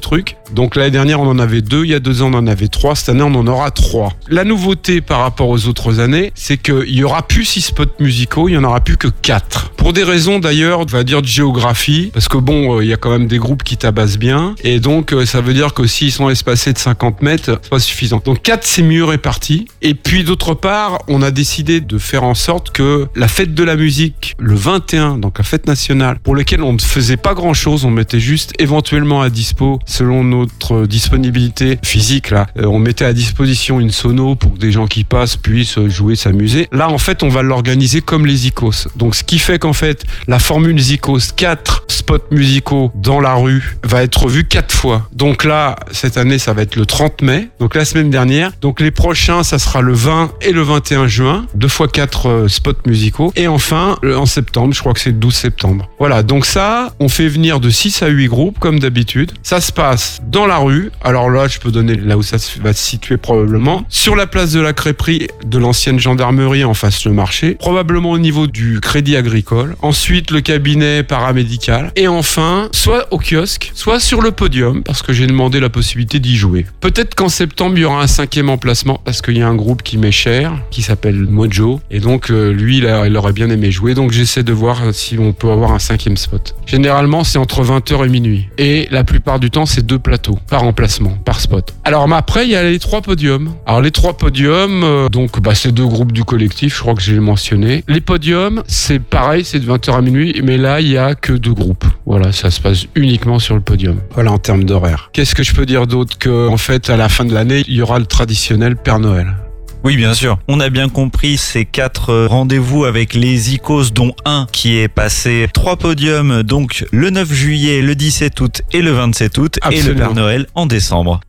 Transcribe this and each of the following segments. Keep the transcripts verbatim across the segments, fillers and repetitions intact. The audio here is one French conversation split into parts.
trucs. Donc l'année dernière, on en avait deux. Il y a deux ans, on en avait trois. Cette année, on en aura trois. La nouveauté par rapport aux autres années, c'est qu'il y aura plus six spots musicaux. Il y en aura plus que quatre. Pour des raisons d'ailleurs, on va dire de géographie. Parce que bon, euh, il y a quand même des groupes qui tabassent bien. Et donc, euh, ça veut dire que s'ils sont espacés de cinquante mètres, c'est pas suffisant. Donc quatre, c'est mieux réparti. Et puis d'autre part, on a décidé de faire en sorte que la fête de la musique, le vingt et un, donc la fête nationale, pour laquelle on ne faisait pas grand chose, on mettait juste éventuellement à dispo, selon notre disponibilité physique, là, euh, on mettait à disposition une sono pour que des gens qui passent puissent jouer, s'amuser. Là, en fait, on va l'organiser comme les Zikos. Donc, ce qui fait qu'en fait, la formule Zikos, quatre spots musicaux dans la rue, va être revue quatre fois. Donc là, cette année, ça va être le trente mai, donc la semaine dernière. Donc les prochains, ça sera le vingt et le vingt et un juin, deux fois quatre euh, spots musicaux. Et enfin, en septembre, je crois que c'est le douze septembre. Voilà, donc ça, on fait venir de six à huit groupes, comme d'habitude. Ça se passe dans la rue. Alors là, je peux donner là où ça va se situer probablement. Sur la place de la crêperie de l'ancienne gendarmerie en face le marché. Probablement au niveau du Crédit Agricole. Ensuite, le cabinet paramédical. Et enfin, soit au kiosque, soit sur le podium, parce que j'ai demandé la possibilité d'y jouer. Peut-être qu'en septembre, il y aura un cinquième emplacement, parce qu'il y a un groupe qui m'est cher, qui s'appelle Mojo. Et donc, euh, lui, il, a, il aurait bien aimé jouer. Donc, j'essaie de voir si on peut avoir un cinquième spot. Généralement, c'est entre vingt heures et minuit. Et la plupart du temps, c'est deux plateaux par emplacement, par spot. Alors, mais après, il y a les trois podiums. Alors, les trois podiums, euh, donc, bah, c'est deux groupes du collectif, je crois que j'ai mentionné. Les podiums, c'est pareil, c'est de vingt heures à minuit, mais là, il y a que deux groupes. Voilà, ça se passe uniquement sur le podium. Voilà, en termes d'horaire. Qu'est-ce que je peux dire d'autre que, en fait, à la fin de l'année, il y aura le traditionnel Père Noël. Oui, bien sûr. On a bien compris ces quatre rendez-vous avec les Zikos, dont un qui est passé. Trois podiums, donc le neuf juillet, le dix-sept août et le vingt-sept août. Absolument. Et le Père Noël en décembre.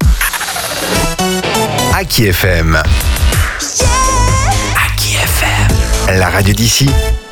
Aki F M. Aki F M. La radio d'ici.